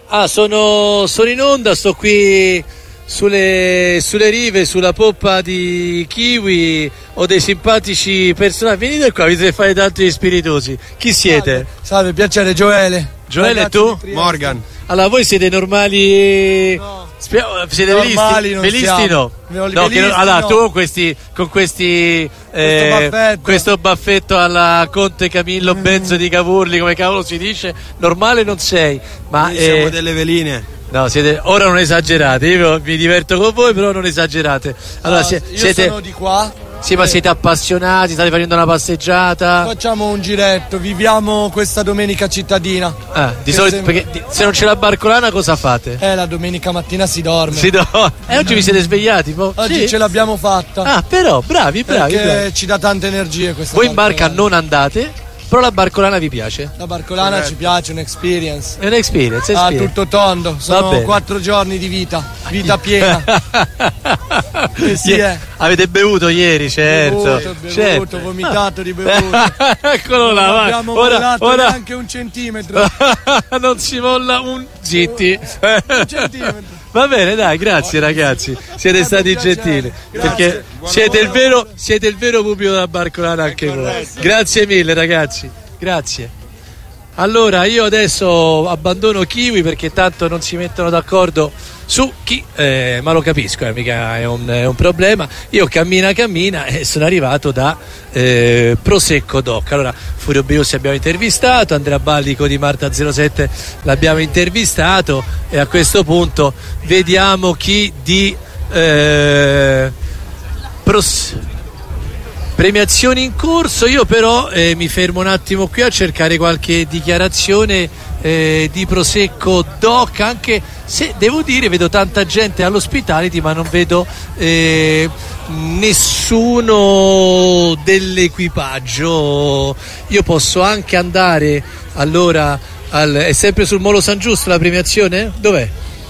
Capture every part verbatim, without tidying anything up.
Ah, sono, sono in onda, sto qui sulle, sulle rive, sulla poppa di Kiwi. Ho dei simpatici personaggi. Venite qua, vi dovete fare tanti spiritosi. Chi siete? Salve, salve, piacere, Gioele. Gioele, tu? Morgan. Allora, voi siete normali? No. Spia- siete Normali velisti? non Velisti siamo. no? No, No, che non- velisti allora no. tu con questi con questi eh, baffetto. questo baffetto alla Conte Camillo Mm. Benzo di Cavourli, come cavolo si dice, normale non sei, ma Noi siamo eh, delle veline. no, siete, ora non esagerate, io mi diverto con voi, però non esagerate. Allora, Ah, sie- io siete sono di qua. sì, ma Eh, siete appassionati, state facendo una passeggiata? Facciamo un giretto, viviamo questa domenica cittadina. Ah, di Che solito sembra- perché di- se non c'è la barcolana cosa fate? Eh, la domenica mattina si dorme. Si do- E oggi vi siete svegliati? po- Oggi sì? ce l'abbiamo fatta. Ah, però, bravi, bravi, perché bravi. ci dà tante energie questa Voi in barca barcolana. non andate, però la barcolana vi piace? La barcolana ci piace, un'experience. È un'experience, Ah, experience. tutto tondo, Va sono bene. quattro giorni di vita, vita piena. Eh sì, Ie- eh. Avete bevuto ieri, certo. Bevuto, bevuto, certo. vomitato di bevuto. Eccolo là, Non vai. abbiamo Ora, volato ora neanche un centimetro. non si molla un zitti. Un centimetro. Va bene, dai, grazie ragazzi. Siete stati piacere. gentili. Grazie. Perché Buon siete il, lavoro. vero, siete il vero pubblico della barcolana anche voi. Grazie mille ragazzi. Grazie. Allora io adesso abbandono Kiwi perché tanto non si mettono d'accordo su chi, eh, ma lo capisco, eh, mica è un, è un problema. Io cammina cammina e sono arrivato da eh, Prosecco Doc. Allora Furio Biossi abbiamo intervistato, Andrea Ballico di Marta zero sette l'abbiamo intervistato e a questo punto vediamo chi di eh, Pros- premiazioni in corso. Io però eh, mi fermo un attimo qui a cercare qualche dichiarazione eh, di Prosecco Doc, anche se devo dire vedo tanta gente all'ospitality ma non vedo eh, nessuno dell'equipaggio. Io posso anche andare allora al, è sempre sul Molo San Giusto la premiazione? Dov'è?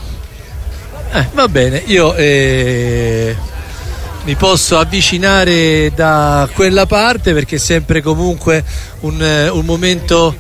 Eh, va bene, io eh, mi posso avvicinare da quella parte perché è sempre comunque un, eh, un momento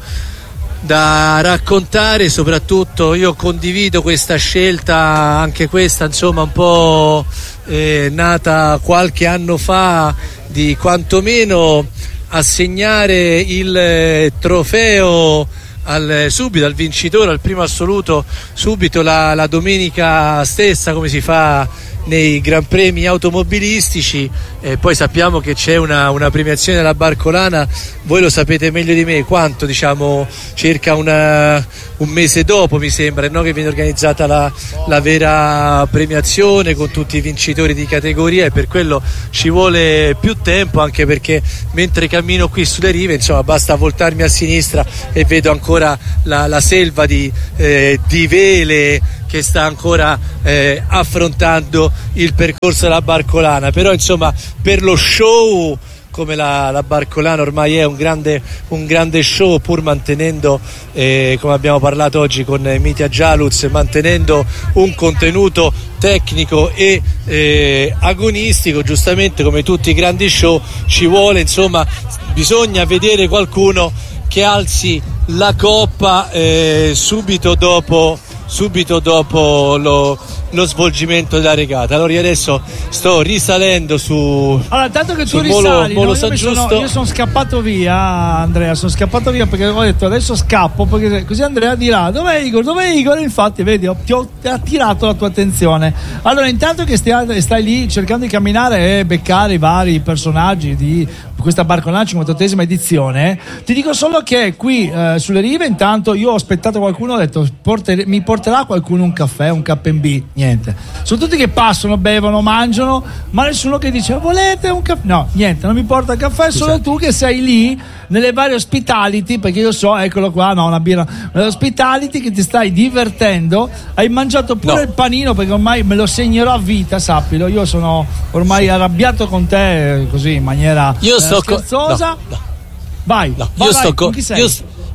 da raccontare. Soprattutto io condivido questa scelta, anche questa insomma un po' eh, nata qualche anno fa, di quantomeno assegnare il eh, trofeo al, subito al vincitore, al primo assoluto, subito la, la domenica stessa, come si fa nei Gran Premi automobilistici. E poi sappiamo che c'è una, una premiazione della barcolana, voi lo sapete meglio di me, quanto, diciamo circa una, un mese dopo mi sembra, no? Che viene organizzata la, la vera premiazione con tutti i vincitori di categoria, e per quello ci vuole più tempo, anche perché mentre cammino qui sulle rive insomma basta voltarmi a sinistra e vedo ancora la, la selva di, eh, di vele che sta ancora eh, affrontando il percorso della barcolana. Però insomma per lo show, come la, la barcolana ormai è un grande, un grande show, pur mantenendo eh, come abbiamo parlato oggi con Mitja Jaluz, mantenendo un contenuto tecnico e eh, agonistico, giustamente come tutti i grandi show ci vuole, insomma bisogna vedere qualcuno che alzi la coppa eh, subito dopo subito dopo lo, lo svolgimento della regata. Allora io adesso sto risalendo su Allora, tanto che tu sul risali, Molo, no? Molo io, San mi sono, Giusto. io sono scappato via, Andrea, sono scappato via perché ho detto adesso scappo, perché così Andrea dirà dov'è Igor, dov'è Igor? E infatti vedi, ho, ti ho attirato la tua attenzione. Allora, intanto che stai, stai lì cercando di camminare e beccare i vari personaggi di questa barcolana cinquantottesima edizione, ti dico solo che qui eh, sulle rive intanto io ho aspettato qualcuno, ho detto porter- mi porterà qualcuno un caffè, un K and B, niente, sono tutti che passano, bevono, mangiano, ma nessuno che dice volete un caffè, no, niente, non mi porta il caffè. Solo tu che sei lì nelle varie hospitality, perché io so, eccolo qua, no, una birra, nell'hospitality, che ti stai divertendo, hai mangiato pure No. il panino, perché ormai me lo segnerò a vita, sappilo, io sono ormai arrabbiato con te così in maniera Io eh, sto co- scherzosa. no, no. Vai, No, vai, io, vai, sto co- con chi sei? io,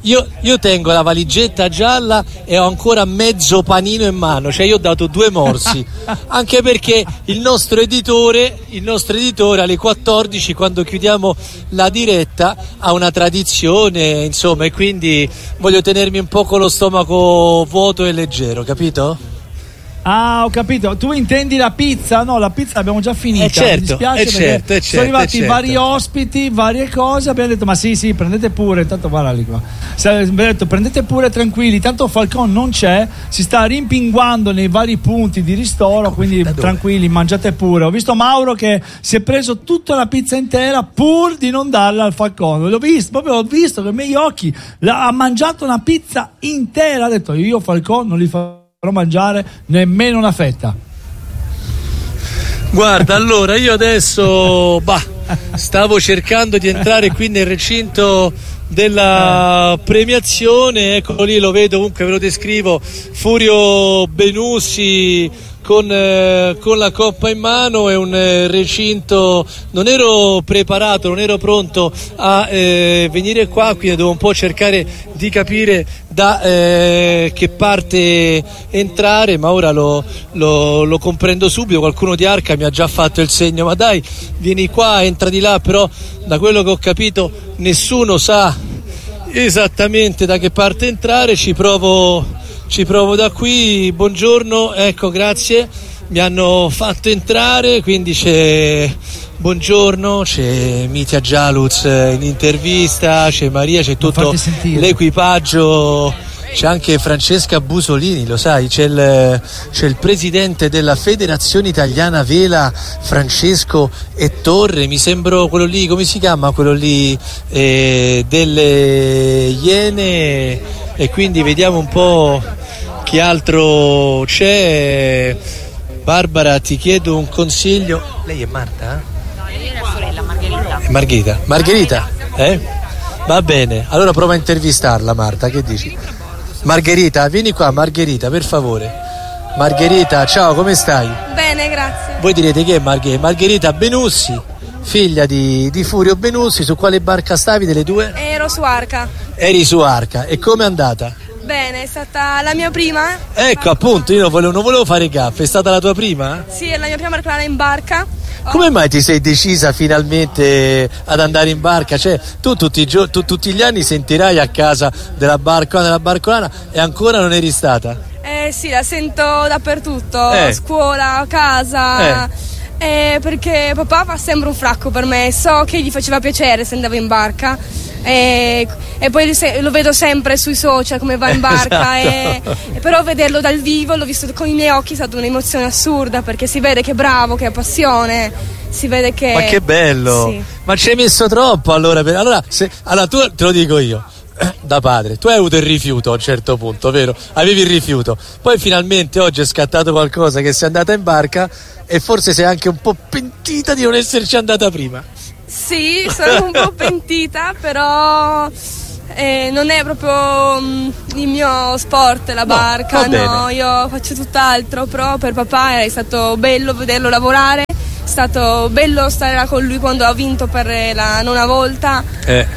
io, io tengo la valigetta gialla e ho ancora mezzo panino in mano, cioè io ho dato due morsi, anche perché il nostro editore, il nostro editore alle quattordici, quando chiudiamo la diretta, ha una tradizione, insomma, e quindi voglio tenermi un po' con lo stomaco vuoto e leggero, capito? Ah, ho capito. Tu intendi la pizza? No, la pizza l'abbiamo già finita. Eh certo, Mi dispiace eh perché certo, eh sono certo, arrivati eh certo. vari ospiti, varie cose. Abbiamo detto, ma sì, sì, prendete pure. Intanto guarda lì qua. Abbiamo detto, prendete pure tranquilli. Tanto Falcon non c'è, si sta rimpinguando nei vari punti di ristoro. Quindi tranquilli, mangiate pure. Ho visto Mauro che si è preso tutta la pizza intera pur di non darla al Falcon. L'ho visto, proprio ho visto con i miei occhi. Ha mangiato una pizza intera. Ha detto, io Falcon non li farò mangiare nemmeno una fetta. Guarda, allora io adesso bah, stavo cercando di entrare qui nel recinto della premiazione, eccolo lì, lo vedo, comunque ve lo descrivo, Furio Benussi con, eh, con la coppa in mano, è un eh, recinto, non ero preparato, non ero pronto a eh, venire qua, quindi devo un po' cercare di capire da eh, che parte entrare, ma ora lo, lo, lo comprendo subito. Qualcuno di Arca mi ha già fatto il segno, ma dai, vieni qua, entra di là, però da quello che ho capito nessuno sa esattamente da che parte entrare. Ci provo Ci provo da qui. Buongiorno, ecco, grazie, mi hanno fatto entrare, quindi c'è buongiorno, c'è Mitja Jaluz in intervista, c'è Maria, c'è tutto l'equipaggio, c'è anche Francesca Busolini, lo sai, c'è il, c'è il presidente della Federazione Italiana Vela, Francesco e Torre, mi sembro quello lì, come si chiama quello lì, eh, delle Iene, e quindi vediamo un po' chi altro c'è. Barbara, ti chiedo un consiglio. Lei è Marta? No, io ero sorella, Margherita. Margherita, Margherita? Eh? Va bene, allora prova a intervistarla, Marta, che dici? Margherita, vieni qua, Margherita, per favore. Margherita, ciao, come stai? Bene, grazie. Voi direte chi è Margherita? Margherita Benussi, figlia di, di Furio Benussi. Su quale barca stavi delle due? Ero su Arca. Eri su Arca, e come è andata? Bene, è stata la mia prima. Ecco, appunto, io non volevo, non volevo fare gaffe, è stata la tua prima? Sì, è la mia prima barcolana in barca. Come mai ti sei decisa finalmente ad andare in barca? Cioè, tu tutti, i gio- tu, tutti gli anni sentirai a casa della barcolana, della barcolana, e ancora non eri stata? Eh sì, la sento dappertutto, Eh. a scuola, a casa. Eh, perché papà fa sempre un fracco per me, so che gli faceva piacere se andavo in barca. E, e poi se- lo vedo sempre sui social come va in barca. Esatto. e, e però vederlo dal vivo, l'ho visto con i miei occhi, è stata un'emozione assurda, perché si vede che è bravo, che ha passione, si vede che... Ma che bello! Sì. Ma ci hai messo troppo allora. Per... Allora, se... allora tu te lo dico io, da padre, tu hai avuto il rifiuto a un certo punto, vero? Avevi il rifiuto, poi finalmente oggi è scattato qualcosa che sei andata in barca, e forse sei anche un po' pentita di non esserci andata prima. Sì, sono un po' pentita, però eh, non è proprio mm, il mio sport la barca, va no, io faccio tutt'altro, però per papà è stato bello vederlo lavorare, è stato bello stare là con lui quando ha vinto per la nona volta. Eh.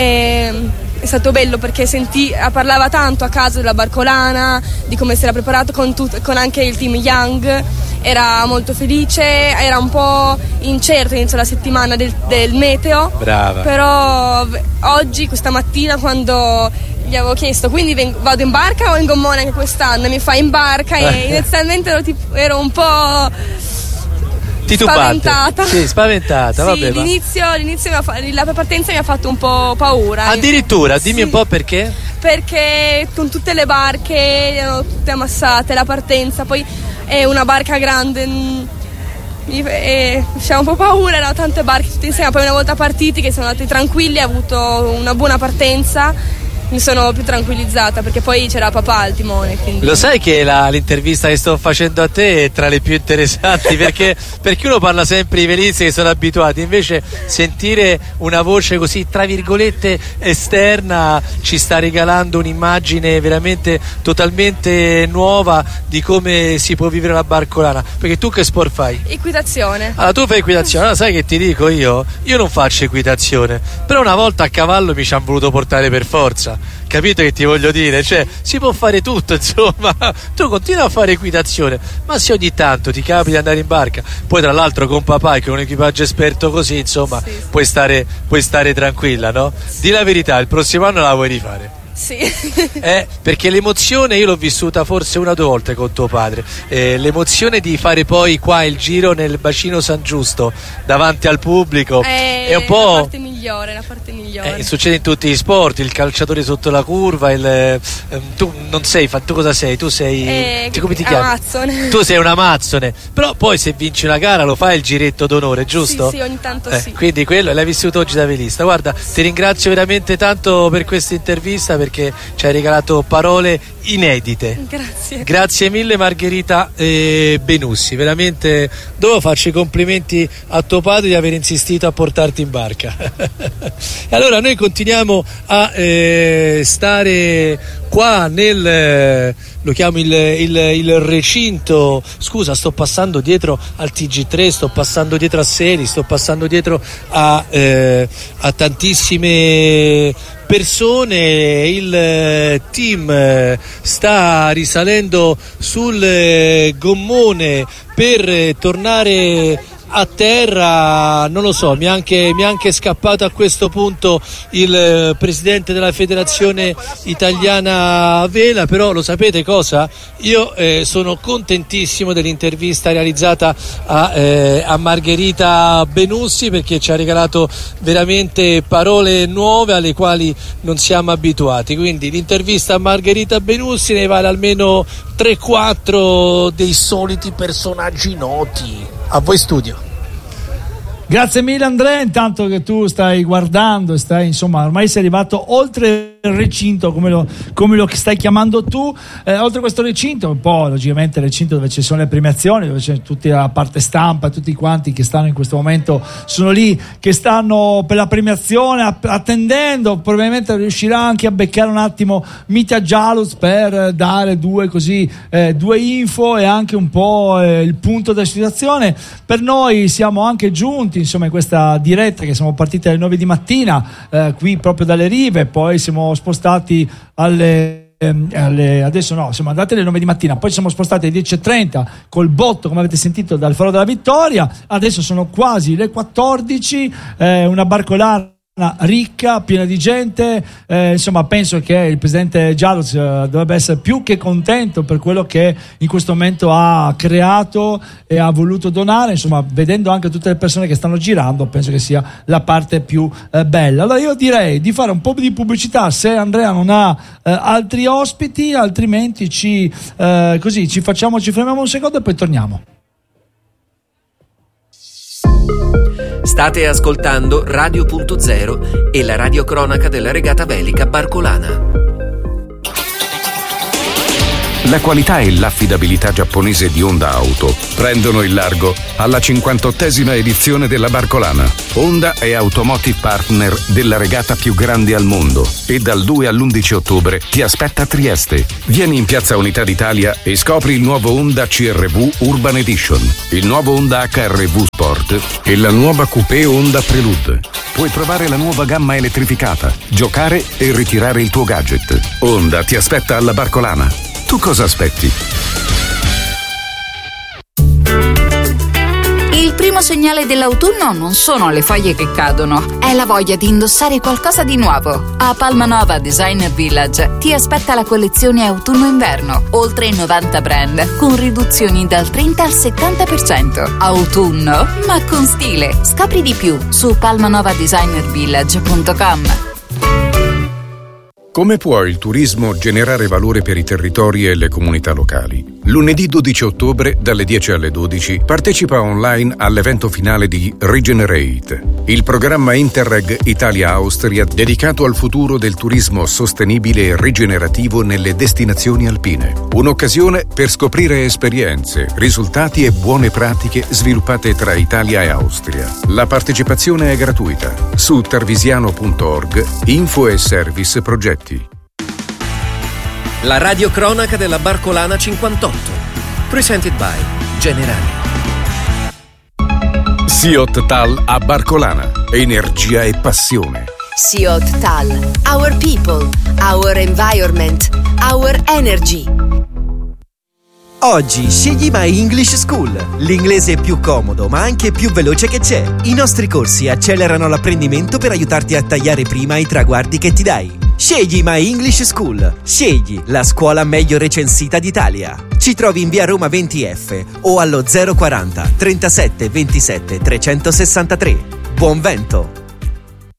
E, è stato bello perché sentì, parlava tanto a casa della barcolana, di come si era preparato con, tut, con anche il team Young, era molto felice, era un po' incerto all'inizio della settimana del, del meteo. Brava. Però oggi, questa mattina, quando gli avevo chiesto quindi vengo, vado in barca o in gommone anche quest'anno, mi fa in barca, e inizialmente ero, tipo, ero un po' spaventata. Sì, spaventata, sì, vabbè, l'inizio, ma... l'inizio mi ha fa- la partenza mi ha fatto un po' paura. Addirittura, dimmi sì. un po' perché? Perché con tutte le barche erano tutte ammassate, la partenza, poi è una barca grande, mi e c'era un po' paura, erano tante barche tutte insieme, poi una volta partiti che sono andati tranquilli, ho avuto una buona partenza, mi sono più tranquillizzata perché poi c'era papà al timone, quindi... Lo sai che la, l'intervista che sto facendo a te è tra le più interessanti perché, perché uno parla sempre di velizi che sono abituati, invece sentire una voce così tra virgolette esterna ci sta regalando un'immagine veramente totalmente nuova di come si può vivere la barcolana. Perché tu che sport fai? Equitazione. Allora tu fai equitazione, allora sai che ti dico io? Io non faccio equitazione, però una volta a cavallo mi ci hanno voluto portare per forza. capito che ti voglio dire? Cioè, si può fare tutto, insomma. Tu continua a fare equitazione, ma se ogni tanto ti capita di andare in barca, poi tra l'altro con papà e con un equipaggio esperto così, insomma, sì, sì. Puoi stare, puoi stare tranquilla, no? Di la verità, il prossimo anno la vuoi rifare? Sì. Eh, perché l'emozione io l'ho vissuta forse una o due volte con tuo padre, eh, l'emozione di fare poi qua il giro nel bacino San Giusto davanti al pubblico è, è un po' la parte migliore, la parte migliore. Eh, succede in tutti gli sport, il calciatore sotto la curva, il, eh, tu non sei, tu cosa sei? Tu sei, eh, come ti chiami? Amazzone. Tu sei un amazzone, però poi se vinci una gara lo fai il giretto d'onore, giusto? Sì, sì, ogni tanto eh, sì. Quindi quello l'hai vissuto oggi da velista. Guarda, ti ringrazio veramente tanto per questa intervista, perché ci hai regalato parole inedite. Grazie. Grazie mille Margherita eh, Benussi, veramente devo farci i complimenti a tuo padre di aver insistito a portarti in barca. E allora noi continuiamo a eh, stare qua nel eh, lo chiamo il, il, il recinto, scusa, sto passando dietro al T G tre, sto passando dietro a Seli, sto passando dietro a, eh, a tantissime persone. Il team sta risalendo sul gommone per tornare a terra. Non lo so, mi è anche, mi è anche scappato a questo punto il presidente della federazione italiana vela, però lo sapete cosa? Io eh, sono contentissimo dell'intervista realizzata a, eh, a Margherita Benussi, perché ci ha regalato veramente parole nuove alle quali non siamo abituati, quindi l'intervista a Margherita Benussi ne vale almeno tre quattro dei soliti personaggi noti. A voi studio. Grazie mille Andrea, intanto che tu stai guardando, stai, insomma, ormai sei arrivato oltre il recinto, come lo, come lo stai chiamando tu, eh, oltre questo recinto, un po' logicamente il recinto dove ci sono le premiazioni, dove c'è tutta la parte stampa, tutti quanti che stanno in questo momento, sono lì, che stanno per la premiazione, attendendo, probabilmente riuscirà anche a beccare un attimo Mitja Jaluz per dare due così, eh, due info e anche un po' eh, il punto della situazione. Per noi siamo anche giunti, insomma, in questa diretta che siamo partiti alle nove di mattina, eh, qui proprio dalle rive, poi siamo spostati alle, ehm, alle adesso no, siamo andati alle nove di mattina, poi siamo spostati alle dieci e trenta col botto, come avete sentito, dal Faro della Vittoria. Adesso sono quasi le quattordici, eh, una barcolana ricca, piena di gente, eh, insomma penso che il presidente Jaluz eh, dovrebbe essere più che contento per quello che in questo momento ha creato e ha voluto donare, insomma vedendo anche tutte le persone che stanno girando, penso che sia la parte più eh, bella. Allora io direi di fare un po' di pubblicità se Andrea non ha eh, altri ospiti, altrimenti ci eh, così ci facciamo, ci fermiamo un secondo e poi torniamo. State ascoltando Radio Punto Zero e la radiocronaca della regata velica barcolana. La qualità e l'affidabilità giapponese di Honda Auto prendono il largo alla cinquantottesima edizione della Barcolana. Honda è Automotive Partner della regata più grande al mondo e dal due all'undici ottobre ti aspetta a Trieste. Vieni in Piazza Unità d'Italia e scopri il nuovo Honda C R V Urban Edition, il nuovo Honda H R V Sport e la nuova Coupé Honda Prelude. Puoi provare la nuova gamma elettrificata, giocare e ritirare il tuo gadget. Honda ti aspetta alla Barcolana. Tu cosa aspetti? Il primo segnale dell'autunno non sono le foglie che cadono, è la voglia di indossare qualcosa di nuovo. A Palmanova Designer Village ti aspetta la collezione autunno-inverno, oltre novanta brand, con riduzioni dal trenta al settanta per cento. Autunno, ma con stile. Scopri di più su palmanova designer village punto com. Come può il turismo generare valore per i territori e le comunità locali? Lunedì dodici ottobre, dalle dieci alle dodici, partecipa online all'evento finale di Regenerate, il programma Interreg Italia-Austria dedicato al futuro del turismo sostenibile e rigenerativo nelle destinazioni alpine. Un'occasione per scoprire esperienze, risultati e buone pratiche sviluppate tra Italia e Austria. La partecipazione è gratuita. Su tarvisiano punto org, info e service progetti. La radiocronaca della Barcolana cinquantotto. Presented by Generali. Siot Tal a Barcolana. Energia e passione. Siot Tal. Our people, our environment, our energy. Oggi scegli My English School, l'inglese più comodo ma anche più veloce che c'è. I nostri corsi accelerano l'apprendimento per aiutarti a tagliare prima i traguardi che ti dai. Scegli My English School, scegli la scuola meglio recensita d'Italia. Ci trovi in via Roma venti F o allo zero quaranta trentasette ventisette trecentosessantatré. Buon vento!